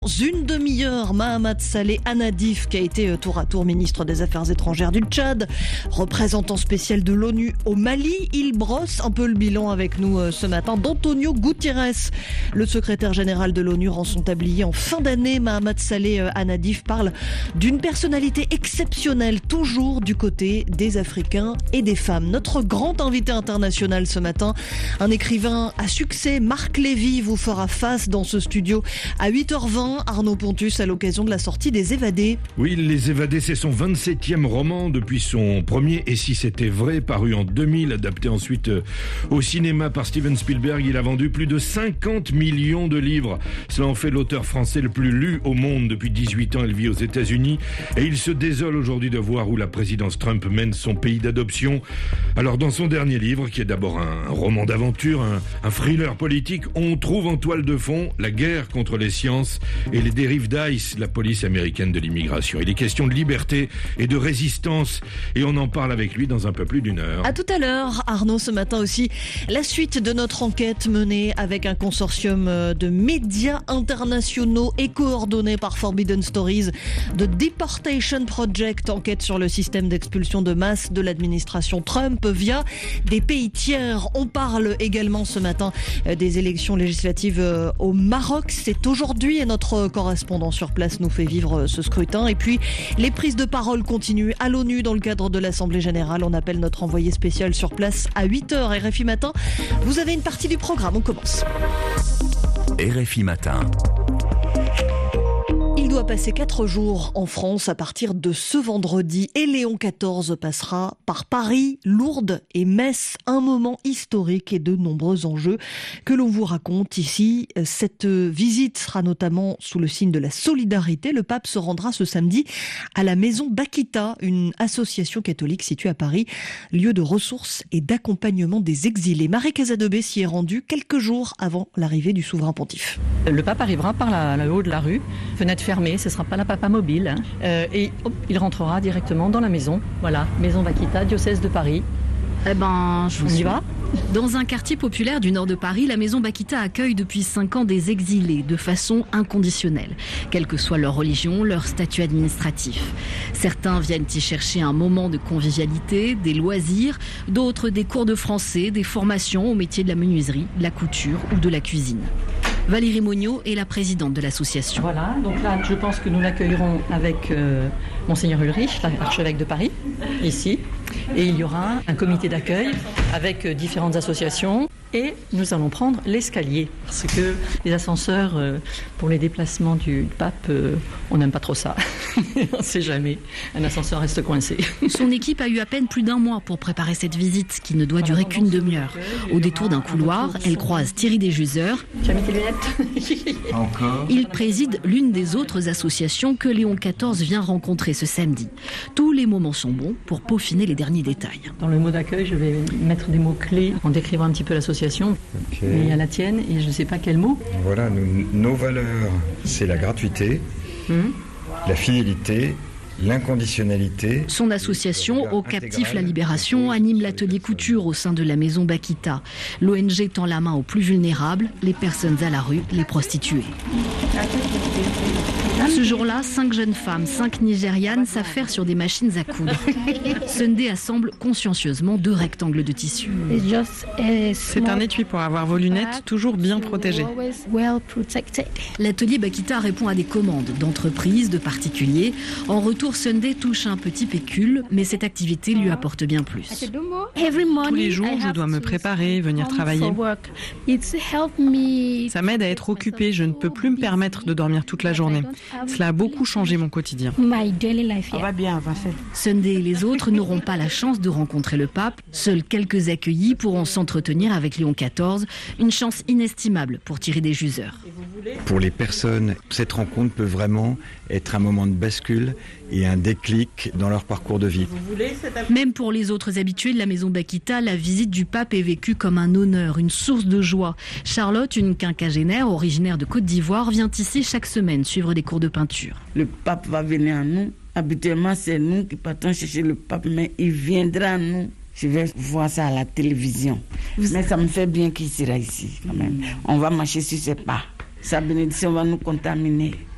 Une demi-heure, Mahamat Saleh Hanadif, qui a été tour à tour ministre des Affaires étrangères du Tchad, représentant spécial de l'ONU au Mali, il brosse un peu le bilan avec nous ce matin d'Antonio Guterres. Le secrétaire général de l'ONU rend son tablier en fin d'année. Mahamat Saleh Hanadif parle d'une personnalité exceptionnelle, toujours du côté des Africains et des femmes. Notre grand invité international ce matin, un écrivain à succès, Marc Lévy, vous fera face dans ce studio à 8h20. Arnaud Pontus à l'occasion de la sortie des Évadés. Oui, Les Évadés, c'est son 27e roman depuis son premier Et si c'était vrai, paru en 2000, adapté ensuite au cinéma par Steven Spielberg. Il a vendu plus de 50 millions de livres. Cela en fait l'auteur français le plus lu au monde. Depuis 18 ans, il vit aux États-Unis et il se désole aujourd'hui de voir où la présidence Trump mène son pays d'adoption. Alors, dans son dernier livre, qui est d'abord un roman d'aventure, un thriller politique, on trouve en toile de fond la guerre contre les sciences et les dérives d'ICE, la police américaine de l'immigration. Il est question de liberté et de résistance et on en parle avec lui dans un peu plus d'une heure. À tout à l'heure, Arnaud, ce matin aussi, la suite de notre enquête menée avec un consortium de médias internationaux et coordonnée par Forbidden Stories, The Deportation Project, enquête sur le système d'expulsion de masse de l'administration Trump via des pays tiers. On parle également ce matin des élections législatives au Maroc. C'est aujourd'hui et notre correspondant sur place nous fait vivre ce scrutin. Et puis, les prises de parole continuent à l'ONU dans le cadre de l'Assemblée Générale. On appelle notre envoyé spécial sur place à 8h. RFI Matin, vous avez une partie du programme. On commence. RFI Matin. Il doit passer 4 jours en France à partir de ce vendredi et Léon XIV passera par Paris, Lourdes et Metz. Un moment historique et de nombreux enjeux que l'on vous raconte ici. Cette visite sera notamment sous le signe de la solidarité. Le pape se rendra ce samedi à la maison Bakita, une association catholique située à Paris, lieu de ressources et d'accompagnement des exilés. Marie Casadebé s'y est rendue quelques jours avant l'arrivée du souverain pontife. Le pape arrivera par le haut de la rue, fenêtre fermée, ce ne sera pas la papa mobile, et il rentrera directement dans la maison. Voilà, maison Bakita, diocèse de Paris. Eh ben, On y va ? Dans un quartier populaire du nord de Paris, la maison Bakita accueille depuis 5 ans des exilés de façon inconditionnelle, quelle que soit leur religion, leur statut administratif. Certains viennent y chercher un moment de convivialité, des loisirs, d'autres des cours de français, des formations au métier de la menuiserie, de la couture ou de la cuisine. Valérie Monniot est la présidente de l'association. Voilà, donc là, je pense que nous l'accueillerons avec Monseigneur Ulrich, l'archevêque de Paris, ici. Et il y aura un comité d'accueil avec différentes associations. Et nous allons prendre l'escalier, parce que les ascenseurs, pour les déplacements du pape, on n'aime pas trop ça. On ne sait jamais, un ascenseur reste coincé. Son équipe a eu à peine plus d'1 mois pour préparer cette visite, qui ne doit durer qu'une demi-heure. Au détour d'un couloir, elle croise Thierry Desjuseurs. Tu as mis tes lunettes ? Encore ? Il préside l'une des autres associations que Léon XIV vient rencontrer ce samedi. Tous les moments sont bons pour peaufiner les derniers détails. Dans le mot d'accueil, je vais mettre des mots-clés en décrivant un petit peu l'association. Okay. Mais il y a la tienne et je ne sais pas quel mot. Voilà, nos valeurs, c'est la gratuité, la fidélité, l'inconditionnalité. Son association, Aux Captifs la Libération, anime l'atelier couture au sein de la maison Bakita. L'ONG tend la main aux plus vulnérables, les personnes à la rue, les prostituées. Ce jour-là, 5 jeunes femmes, 5 Nigérianes, s'affairent sur des machines à coudre. Sunday assemble consciencieusement 2 rectangles de tissu. C'est un étui pour avoir vos lunettes toujours bien protégées. L'atelier Bakita répond à des commandes d'entreprises, de particuliers. En retour, Sunday touche un petit pécule, mais cette activité lui apporte bien plus. Tous les jours, je dois me préparer, venir travailler. Ça m'aide à être occupée, je ne peux plus me permettre de dormir toute la journée. Cela a beaucoup changé mon quotidien. On va bien avancer. Sunday et les autres n'auront pas la chance de rencontrer le pape. Seuls quelques accueillis pourront s'entretenir avec Léon XIV. Une chance inestimable pour Thierry Desjuseurs. Pour les personnes, cette rencontre peut vraiment être un moment de bascule et un déclic dans leur parcours de vie. Même pour les autres habitués de la maison Bakita, la visite du pape est vécue comme un honneur, une source de joie. Charlotte, une quinquagénaire originaire de Côte d'Ivoire, vient ici chaque semaine suivre des cours de peinture. Le pape va venir à nous. Habituellement, c'est nous qui partons chercher le pape, mais il viendra à nous. Je vais voir ça à la télévision. Mais ça me fait bien qu'il sera ici quand même. On va marcher sur ses pas. Sa bénédiction va nous contaminer.